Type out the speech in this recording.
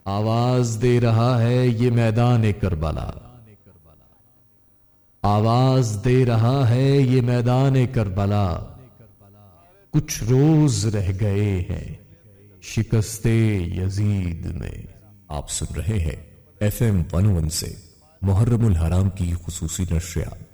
आवाज दे रहा है ये मैदान करबला, आवाज दे रहा है ये मैदान करबला। कुछ रोज रह गए हैं शिकस्ते यजीद में। आप सुन रहे हैं FM 101 से मुहर्रमुल हराम की खुसूसी नशरियात।